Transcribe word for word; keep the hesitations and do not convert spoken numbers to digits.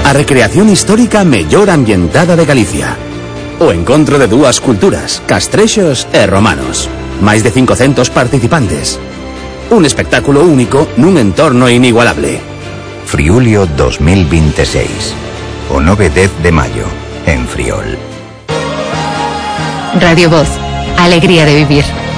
A recreación histórica mellor ambientada de Galicia. O encontro de dúas culturas, castrexos e romanos. Máis de cincocentos participantes. Un espectáculo único nun entorno inigualable. Friulio dos mil veintiséis. O nove e dez de maio, en Friol. Radio Voz. Alegría de vivir.